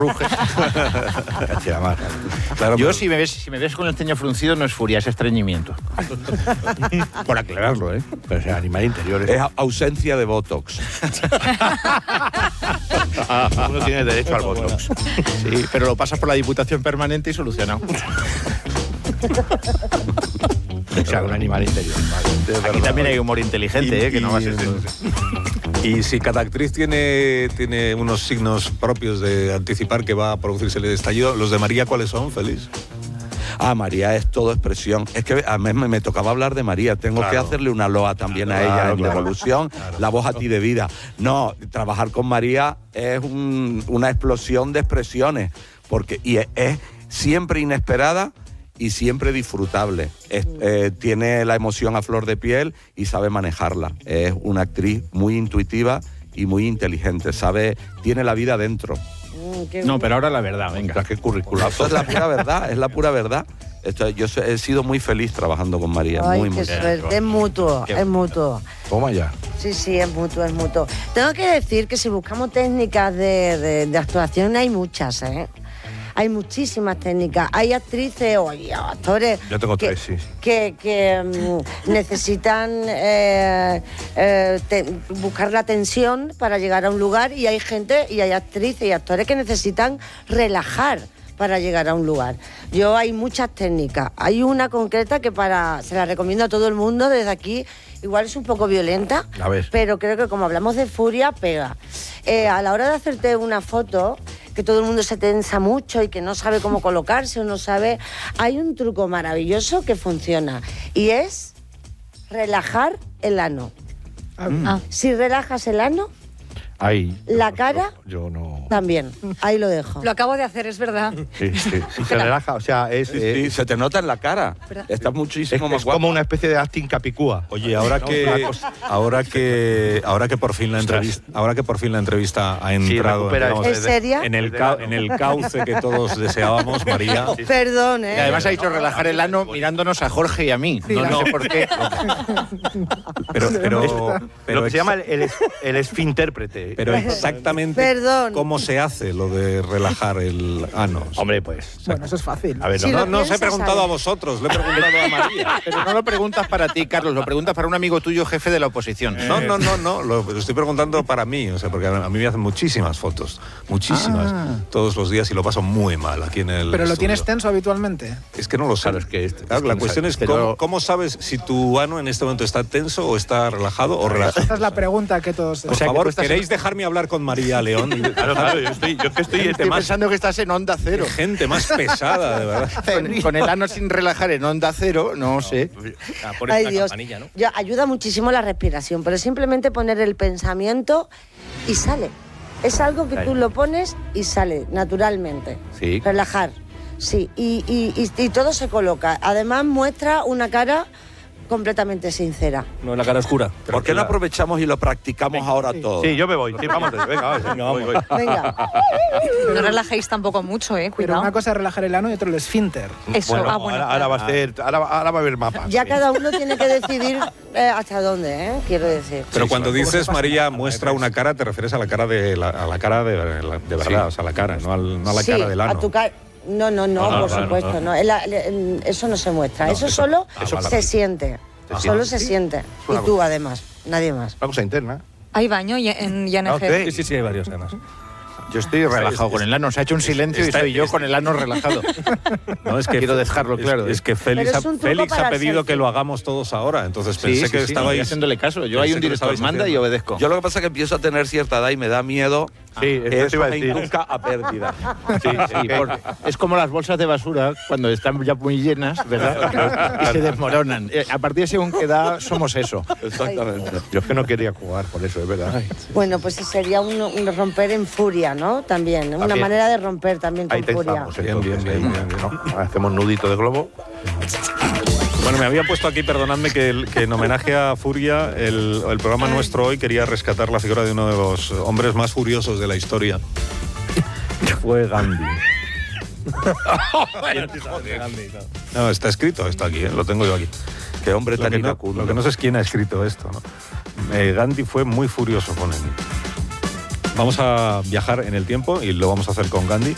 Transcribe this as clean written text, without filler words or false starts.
ruge. Claro, Yo, si me ves con el ceño fruncido, no es furia, es estreñimiento. por aclararlo, ¿eh? Pero, o sea, animal interior. Es ausencia de Botox. Uno tiene derecho al Botox. Sí, pero lo pasas por la Diputación Permanente y solucionado. O sea, un animal interior. Aquí también hay humor inteligente, que no va a ser... Y si cada actriz tiene unos signos propios de anticipar que va a producirse el estallido, ¿los de María cuáles son, Félix? María es todo expresión. Es que a mí me tocaba hablar de María. Tengo que hacerle una loa también a ella en Devolución. La voz a ti de vida. No, trabajar con María es una explosión de expresiones. Y es siempre inesperada y siempre disfrutable. Tiene la emoción a flor de piel y sabe manejarla. Es una actriz muy intuitiva y muy inteligente. Tiene la vida dentro. No, pero ahora la verdad, venga. Qué curriculazo. Es la pura verdad, es la pura verdad. Yo he sido muy feliz trabajando con María. Ay, muy, qué muy suerte. Es mutuo, es mutuo. Toma ya. Sí, es mutuo, es mutuo. Tengo que decir que si buscamos técnicas de actuación hay muchas, ¿eh? Hay muchísimas técnicas. Hay actrices o hay actores Yo tengo tres, sí. que necesitan buscar la tensión para llegar a un lugar, y hay gente, y hay actrices y actores que necesitan relajar para llegar a un lugar. Hay muchas técnicas. Hay una concreta que se la recomiendo a todo el mundo desde aquí. Igual es un poco violenta, pero creo que como hablamos de furia, pega. A la hora de hacerte una foto, que todo el mundo se tensa mucho y que no sabe cómo colocarse o no sabe, hay un truco maravilloso que funciona, y es relajar el ano. Si relajas el ano, la cara también. Ahí lo dejo. Lo acabo de hacer, es verdad. Sí. Se relaja, o sea, se te nota en la cara. Estás muchísimo más guapo. como una especie de acting capicúa. Oye, ahora que por fin la entrevista ha entrado, digamos, ¿Es seria? en el cauce que todos deseábamos, María. Perdón, Y además ha dicho relajar el ano mirándonos a Jorge y a mí. No sé por qué. Pero lo que se llama el esfintérprete. Pero exactamente cómo se hace lo de relajar el ano. Hombre, pues... Bueno, eso es fácil. A ver, no os he preguntado a vosotros, le he preguntado a María. Pero no lo preguntas para ti, Carlos, lo preguntas para un amigo tuyo, jefe de la oposición. No, lo estoy preguntando para mí, o sea, porque a mí me hacen muchísimas fotos, todos los días, y lo paso muy mal aquí en el ¿Pero lo estudio. tienes tenso habitualmente? Es que no lo sé. Claro, la cuestión es cómo sabes si tu ano en este momento está tenso o está relajado o relajado. Esa es la pregunta que todos... Por favor, ¿queréis dejarme hablar con María León? Claro, yo estoy pensando que estás en Onda Cero. Gente más pesada, de verdad. Con el ano sin relajar en Onda Cero, no sé. Ay, Dios. ¿No? Ayuda muchísimo la respiración, pero simplemente poner el pensamiento y sale. Es algo que tú lo pones y sale naturalmente. Sí. Relajar. Sí, y todo se coloca. Además muestra una cara completamente sincera. No en la cara oscura. ¿Por qué no aprovechamos y lo practicamos ahora todos? Sí, yo me voy. Sí, vamos, venga, voy. Venga. No relajéis tampoco mucho, Pero cuidado. una cosa es relajar el ano y otra el esfínter. Eso, Bueno, bueno, ahora va a ser, ahora va a haber mapas. Ya cada uno tiene que decidir hasta dónde, quiero decir. Pero cuando dices, María, muestra una cara, te refieres a la cara de verdad, o sea, la cara, no a la cara del ano. A tu cara. No, por supuesto, no. Eso no se muestra, eso solo se siente. Solo se siente. Y tú, además, nadie más. Una cosa interna. ¿hay baño en ING? Sí, hay varios además. Yo estoy relajado con el ano. Se ha hecho un silencio y soy yo con el ano relajado. No, es que quiero dejarlo claro. Es que Félix ha pedido que lo hagamos todos ahora. Entonces pensé que estabais haciéndole caso. Yo hay un director manda y obedezco. Yo lo que pasa es que empiezo a tener cierta edad y me da miedo. Sí, eso iba a decir. Nunca a pérdida. Es como las bolsas de basura cuando están ya muy llenas, ¿verdad? Y se desmoronan. A partir de según qué edad somos eso. Exactamente. Yo es que no quería jugar por eso, es verdad. Bueno, pues sería un romper en furia, ¿no? También, una manera de romper también con furia. Bien. ¿no? Hacemos nudito de globo. Bueno, me había puesto aquí, perdonadme, que en homenaje a Furia, el programa nuestro hoy quería rescatar la figura de uno de los hombres más furiosos de la historia, que fue Gandhi. No, está escrito, está aquí, lo tengo yo aquí. Qué hombre tan iracundo. Lo que no sé es quién ha escrito esto, ¿no? Gandhi fue muy furioso con él. Vamos a viajar en el tiempo y lo vamos a hacer con Gandhi.